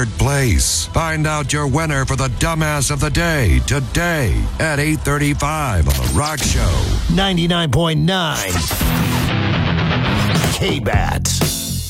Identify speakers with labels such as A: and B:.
A: third place. Find out your winner for the Dumbass of the Day today at 8:35 on The Rock Show.
B: 99.9 K-Bat.